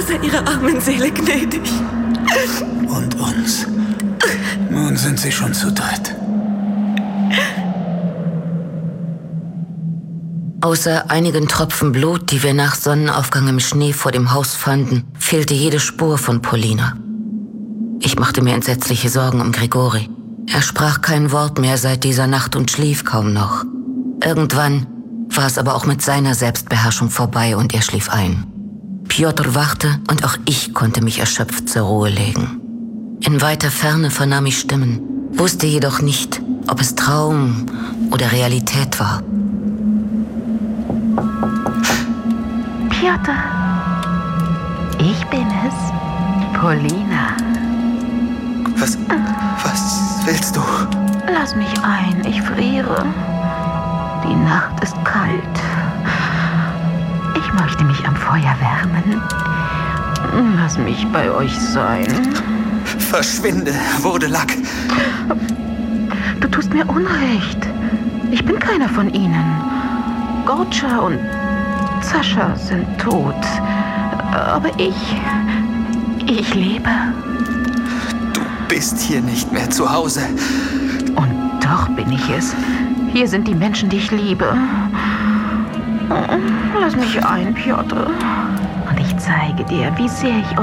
sei ihrer armen Seele gnädig. Und uns. Nun sind sie schon zu dritt. Außer einigen Tropfen Blut, die wir nach Sonnenaufgang im Schnee vor dem Haus fanden, fehlte jede Spur von Polina. Ich machte mir entsetzliche Sorgen um Grigori. Er sprach kein Wort mehr seit dieser Nacht und schlief kaum noch. Irgendwann war es aber auch mit seiner Selbstbeherrschung vorbei und er schlief ein. Pjotr wachte und auch ich konnte mich erschöpft zur Ruhe legen. In weiter Ferne vernahm ich Stimmen, wusste jedoch nicht, ob es Traum oder Realität war. Pjotr, ich bin es, Polina. Was willst du? Lass mich ein, ich friere. Die Nacht ist kalt. Ich möchte mich am Feuer wärmen. Lass mich bei euch sein. Verschwinde, Vodelak. Du tust mir Unrecht. Ich bin keiner von ihnen. Gortscha und Sascha sind tot. Aber ich lebe. Du bist hier nicht mehr zu Hause. Und doch bin ich es. Hier sind die Menschen, die ich liebe. Lass mich ein, Pjotr. Und ich zeige dir, wie sehr ich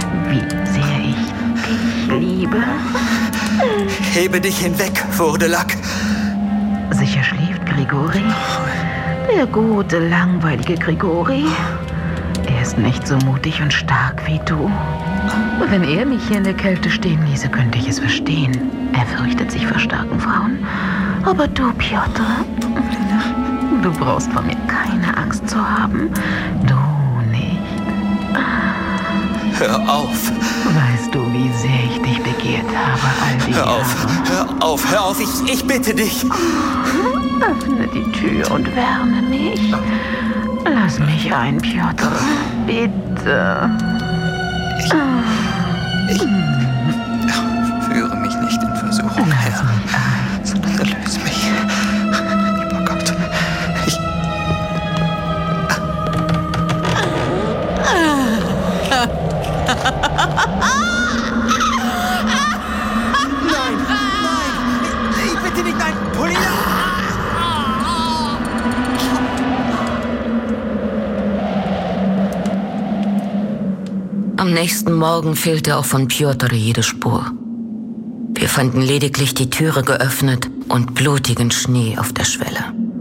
dich liebe. Hebe dich hinweg, Vodelak. Sicher schläft Grigori? Der gute, langweilige Grigori. Er ist nicht so mutig und stark wie du. Wenn er mich hier in der Kälte stehen ließe, könnte ich es verstehen. Er fürchtet sich vor starken Frauen. Aber du, Pjotr, du brauchst vor mir keine Angst zu haben. Du nicht. Hör auf. Weißt du, wie sehr ich dich begehrt habe all die Jahre? Hör auf, ich bitte dich. Öffne die Tür und wärme mich. Lass mich ein, Pjotr. Bitte. Ich führe mich nicht in Versuchung, Herr, sondern erlöse mich. Lieber Gott, Nein, ich bitte nicht, nein, Polina! Am nächsten Morgen fehlte auch von Pjotr jede Spur. Wir fanden lediglich die Türe geöffnet und blutigen Schnee auf der Schwelle.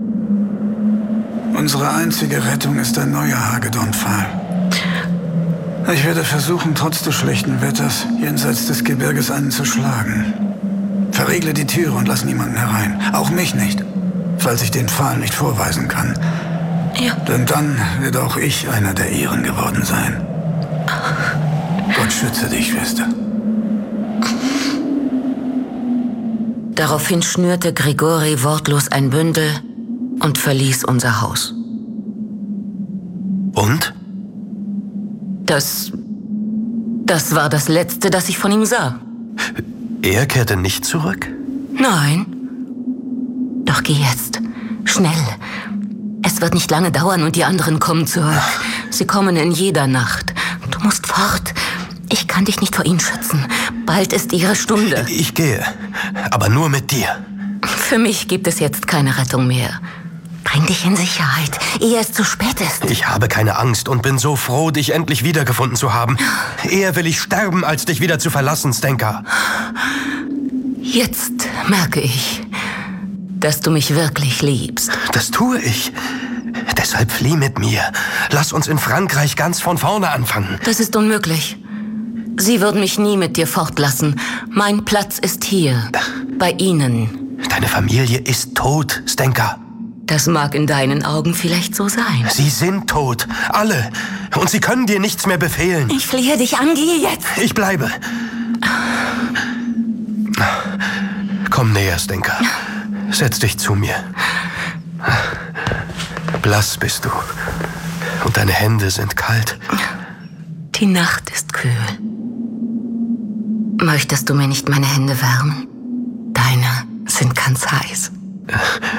Unsere einzige Rettung ist ein neuer Hagedorn-Pfahl. Ich werde versuchen, trotz des schlechten Wetters jenseits des Gebirges einen zu schlagen. Verriegle die Türe und lass niemanden herein. Auch mich nicht, falls ich den Pfahl nicht vorweisen kann. Ja. Denn dann wird auch ich einer der Ihren geworden sein. Gott schütze dich, Schwester. Daraufhin schnürte Grigori wortlos ein Bündel und verließ unser Haus. Und? Das war das Letzte, das ich von ihm sah. Er kehrte nicht zurück? Nein. Doch geh jetzt. Schnell. Es wird nicht lange dauern und die anderen kommen zurück. Sie kommen in jeder Nacht. Du musst fort. Ich kann dich nicht vor ihnen schützen. Bald ist ihre Stunde. Ich gehe, aber nur mit dir. Für mich gibt es jetzt keine Rettung mehr. Bring dich in Sicherheit, ehe es zu spät ist. Ich habe keine Angst und bin so froh, dich endlich wiedergefunden zu haben. Eher will ich sterben, als dich wieder zu verlassen, Stenka. Jetzt merke ich, dass du mich wirklich liebst. Das tue ich. Deshalb flieh mit mir. Lass uns in Frankreich ganz von vorne anfangen. Das ist unmöglich. Sie würden mich nie mit dir fortlassen. Mein Platz ist hier, bei ihnen. Deine Familie ist tot, Stenka. Das mag in deinen Augen vielleicht so sein. Sie sind tot, alle. Und sie können dir nichts mehr befehlen. Ich flehe dich an, geh jetzt. Ich bleibe. Komm näher, Stenka. Setz dich zu mir. Blass bist du. Und deine Hände sind kalt. Die Nacht ist kühl. Möchtest du mir nicht meine Hände wärmen? Deine sind ganz heiß.